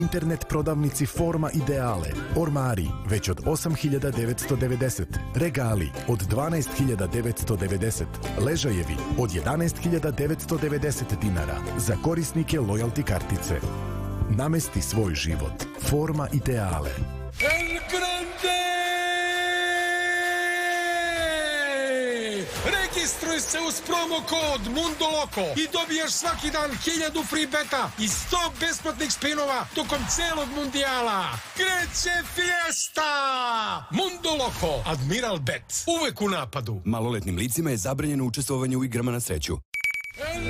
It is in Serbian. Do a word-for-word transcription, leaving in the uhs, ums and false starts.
Internet prodavnici Forma Ideale. Ormari već od osam hiljada devetsto devedeset. Regali od dvanaest hiljada devetsto devedeset. Ležajevi od jedanaest hiljada devetsto devedeset dinara za korisnike lojalty kartice. Namesti svoj život. Forma Ideale. El Grande! Registruj se uz promo kod Mundo Loco i dobiješ svaki dan hiljadu free beta i sto besplatnih spinova tokom celog mundijala. Kreće fiesta! Mundo Loco, Admiral Bet, uvek u napadu. Maloletnim licima je zabranjeno učestvovanje u igrama na sreću. El